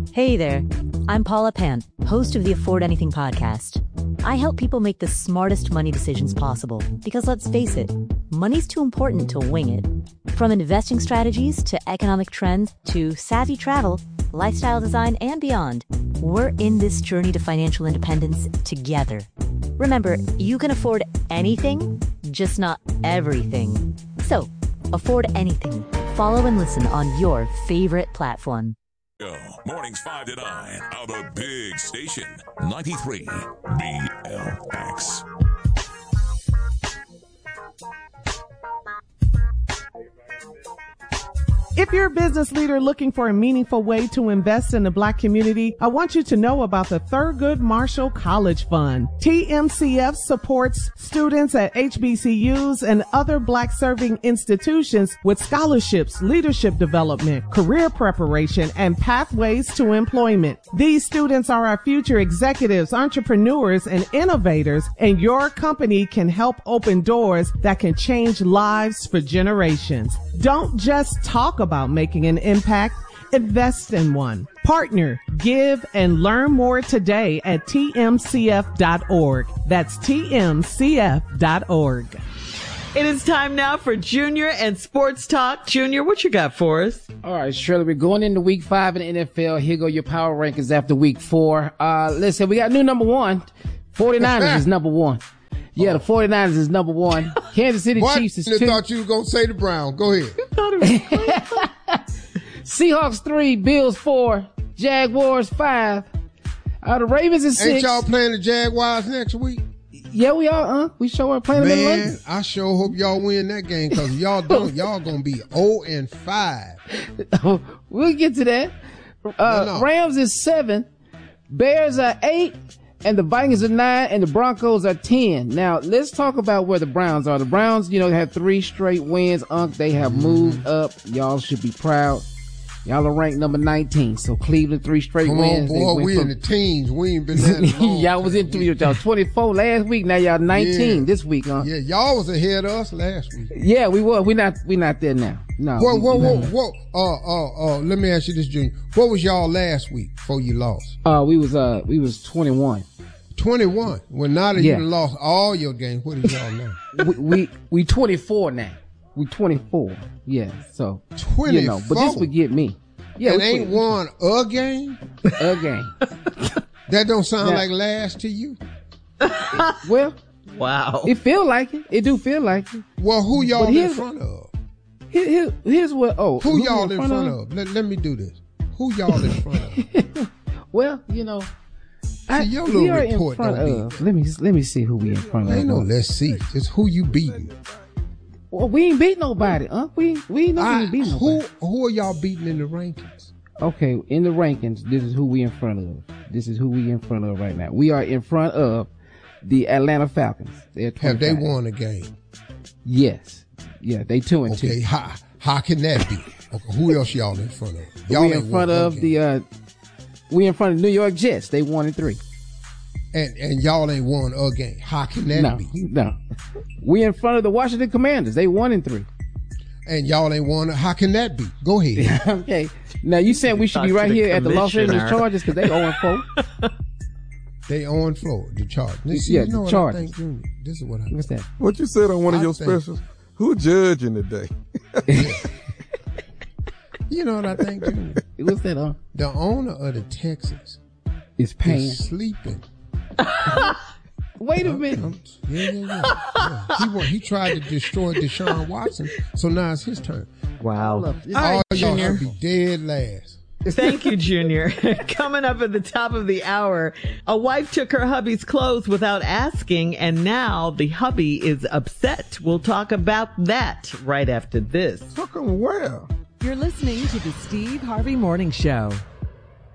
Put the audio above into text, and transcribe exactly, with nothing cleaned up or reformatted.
Hey there, I'm Paula Pant, host of the Afford Anything podcast. I help people make the smartest money decisions possible because, let's face it, money's too important to wing it. From investing strategies to economic trends to savvy travel, lifestyle design, and beyond, we're in this journey to financial independence together. Remember, you can afford anything, just not everything. So, afford anything. Follow and listen on your favorite platform. Yo, mornings five to nine on the big station, ninety-three B L X. If you're a business leader looking for a meaningful way to invest in the Black community, I want you to know about the Thurgood Marshall College Fund. T M C F supports students at H B C Us and other Black-serving institutions with scholarships, leadership development, career preparation, and pathways to employment. These students are our future executives, entrepreneurs, and innovators, and your company can help open doors that can change lives for generations. Don't just talk about making an impact, invest in one. Partner, give, and learn more today at T M C F dot org. That's T M C F dot org. It is time now for Junior and Sports Talk. Junior, what you got for us? All right, Shirley, we're going into week five in the N F L. Here go your power rankings after week four. Uh, listen, we got new number one. forty-niners is number one. Yeah, the forty-niners is number one. Kansas City what? Chiefs is I two. thought you were going to say the Browns. Go ahead. Seahawks three, Bills four, Jaguars five. Uh, the Ravens is six. Ain't y'all playing the Jaguars next week? Yeah, we are, huh? We sure are playing them in Man, London. I sure hope y'all win that game because if y'all don't, y'all going to be oh and five. We'll get to that. Uh, no, no. Rams is seven, Bears are eight, and the Vikings are nine, and the Broncos are ten. Now, let's talk about where the Browns are. The Browns, you know, have three straight wins. Unc, they have moved up. Y'all should be proud. Y'all are ranked number nineteen. So Cleveland, three straight Come wins. on, boy. We from, in the teens. We ain't been that long. y'all was in y'all twenty-four last week. Now y'all nineteen yeah. this week, huh? Yeah, y'all was ahead of us last week. Yeah, we were. We not. We not there now. No. Whoa, we, whoa, we whoa, whoa. Uh, uh, uh. Let me ask you this, Junior. What was y'all last week before you lost? Uh, we was uh, we was twenty-one. twenty-one. Well, now that Yeah. you lost all your games, what is y'all now? we, we we twenty-four now. We twenty-four. Yeah. So twenty-four. you know, but this would get me. Yeah, and we ain't won a game? A game. That don't sound Now- like last to you? Well, Wow. it feel like it. It do feel like it. Well, who y'all But in here's- front of? Here, here, here's what. Oh, Who we y'all in front of? Let, let me do this. Who y'all in front of? Well, you know, I, See, your we little are in report front don't of. Let me let me see who we in front Ain't of. no let's see. It's who you beating. Well, we ain't beat nobody, huh? We we ain't I, never beat nobody. who who are y'all beating in the rankings? Okay, in the rankings, this is who we in front of. This is who we in front of right now. We are in front of the Atlanta Falcons. They're Have they twenty-five. won a game? Yes. Yeah, they two and Okay, two. how how can that be? Okay, who else y'all in front of? Y'all we ain't in front won a of game. the uh we in front of New York Jets. They one and three. and and y'all ain't won a game. How can that No, be? no. We in front of the Washington Commanders. They one and three. And y'all ain't won. How can that be? Go ahead. Okay. Now you saying we should be Talk right to the here at the Los Angeles commissioner. Chargers because they zero and four. They on floor. The Chargers. This, Yeah, you know the what Chargers. I think, Junior? This is what I What's that? What you said on one of I your think- specials? Who judging today? You know what I think, Junior? What's that? Uh, The owner of the Texans it's pain. is sleeping. Wait a minute. Yeah, yeah, yeah. yeah. He, wa- he tried to destroy Deshaun Watson, so now it's his turn. Wow. All All right, y'all Junior. should be dead last. Thank you, Junior. Coming up at the top of the hour, a wife took her hubby's clothes without asking, and now the hubby is upset. We'll talk about that right after this. How come where? You're listening to the Steve Harvey Morning Show.